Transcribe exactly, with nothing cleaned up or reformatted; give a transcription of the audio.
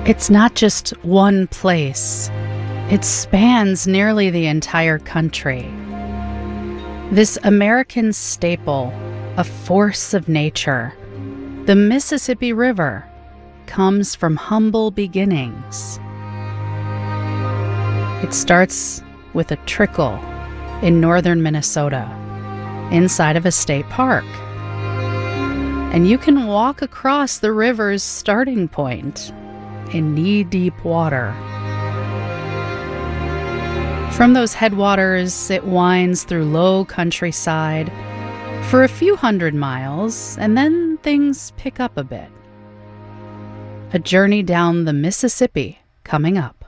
It's not just one place. It spans nearly the entire country. This American staple, a force of nature, the Mississippi River, comes from humble beginnings. It starts with a trickle in northern Minnesota, inside of a state park. And you can walk across the river's starting point in knee-deep water. From those headwaters, it winds through low countryside for a few hundred miles, and then things pick up a bit. A journey down the Mississippi coming up.